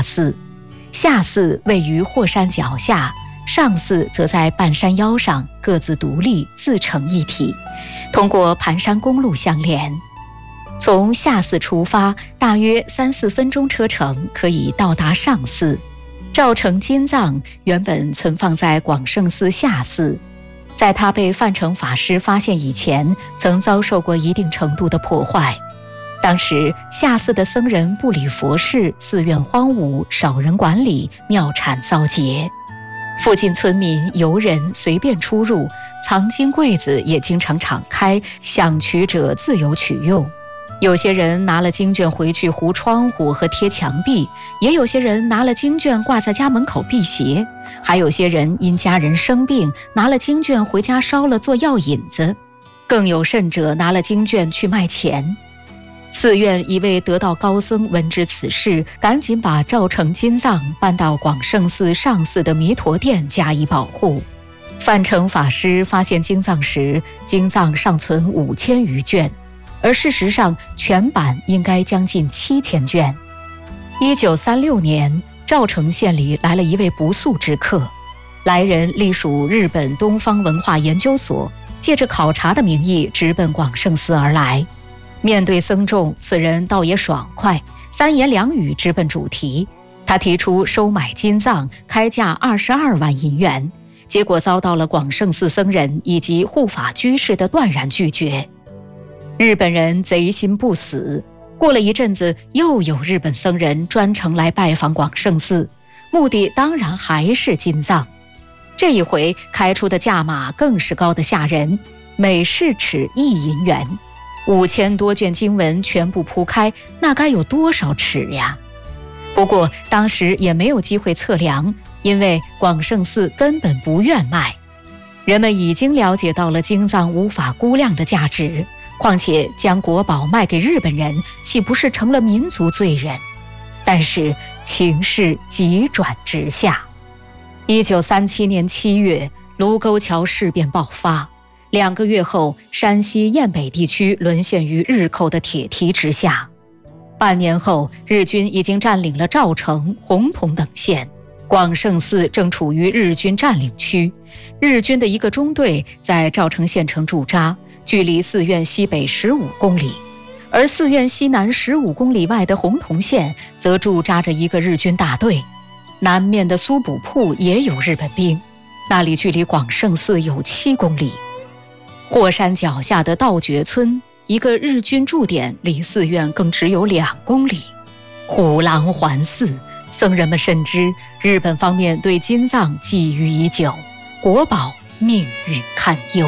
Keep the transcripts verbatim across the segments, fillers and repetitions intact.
寺。下寺位于霍山脚下，上寺则在半山腰上，各自独立，自成一体，通过盘山公路相连。从下寺出发，大约三四分钟车程可以到达上寺。赵成金藏原本存放在广胜寺下寺，在他被范成法师发现以前，曾遭受过一定程度的破坏。当时下寺的僧人不理佛事，寺院荒芜，少人管理，庙产遭劫。附近村民游人随便出入，藏经柜子也经常敞开，想取者自由取用。有些人拿了经卷回去糊窗户和贴墙壁，也有些人拿了经卷挂在家门口辟邪，还有些人因家人生病，拿了经卷回家烧了做药引子，更有甚者拿了经卷去卖钱。寺院一位得道高僧闻知此事，赶紧把赵成金藏搬到广胜寺上寺的弥陀殿加以保护。范成法师发现经藏时，经藏尚存五千余卷，而事实上全版应该将近七千卷。一九三六年，赵城县里来了一位不速之客，来人隶属日本东方文化研究所，借着考察的名义直奔广胜寺而来。面对僧众，此人倒也爽快，三言两语直奔主题。他提出收买金藏，开价二十二万银元，结果遭到了广胜寺僧人以及护法居士的断然拒绝。日本人贼心不死，过了一阵子，又有日本僧人专程来拜访广胜寺，目的当然还是金藏。这一回开出的价码更是高得吓人，每试尺一银元。五千多卷经文全部铺开，那该有多少尺呀？不过当时也没有机会测量，因为广胜寺根本不愿卖。人们已经了解到了经藏无法估量的价值，况且将国宝卖给日本人，岂不是成了民族罪人？但是情势急转直下。一九三七年七月，卢沟桥事变爆发。两个月后，山西雁北地区沦陷于日寇的铁蹄之下。半年后，日军已经占领了赵城、洪洞等县，广胜寺正处于日军占领区。日军的一个中队在赵城县城驻扎，距离寺院西北十五公里，而寺院西南十五公里外的洪洞县则驻扎着一个日军大队。南面的苏补铺也有日本兵，那里距离广胜寺有七公里。霍山脚下的道觉村，一个日军驻点，离寺院更只有两公里。虎狼环寺，僧人们深知日本方面对金藏觊觎已久，国宝命运堪忧。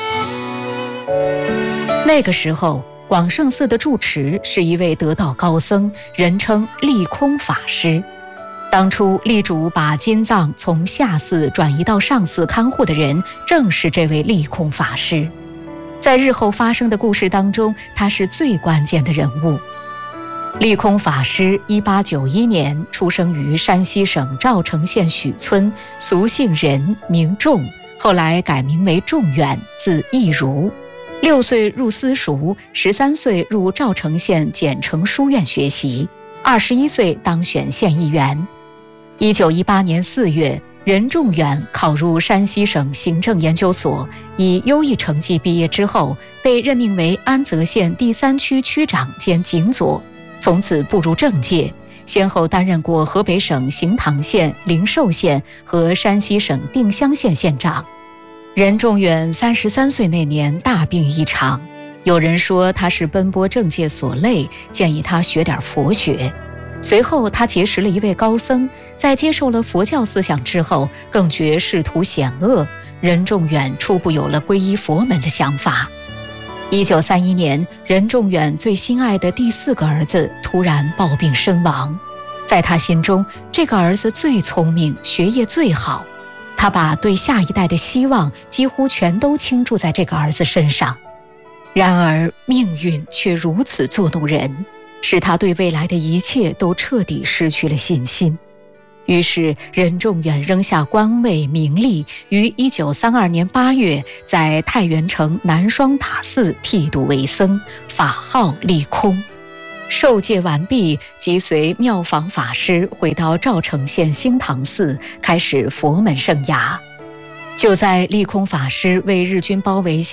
那个时候，广胜寺的住持是一位得道高僧，人称利空法师。当初力主把金藏从下寺转移到上寺看护的人，正是这位利空法师。在日后发生的故事当中，他是最关键的人物。利空法师一八九一年出生于山西省赵城县许村，俗姓任，名仲，后来改名为仲远，字义如。六岁入私塾，十三岁入赵城县简城书院学习，二十一岁当选县议员。一九一八年四月，任仲远考入山西省行政研究所，以优异成绩毕业之后，被任命为安泽县第三区区长兼警佐，从此步入政界，先后担任过河北省行唐县、灵寿县和山西省定襄县县长。任仲远三十三岁那年大病一场，有人说他是奔波政界所累，建议他学点佛学。随后他结识了一位高僧，在接受了佛教思想之后，更觉仕途险恶，任仲远初步有了皈依佛门的想法。一九三一年，任仲远最心爱的第四个儿子突然暴病身亡，在他心中，这个儿子最聪明，学业最好，他把对下一代的希望几乎全都倾注在这个儿子身上。然而命运却如此作弄人，使他对未来的一切都彻底失去了信心。于是任仲远扔下官位名利，于一九三二年八月在太原城南双塔寺剃度为僧，法号利空。 受戒完毕，即随妙房法师回到赵城县兴唐寺，开始佛门生涯。就在利空法师为日军包围下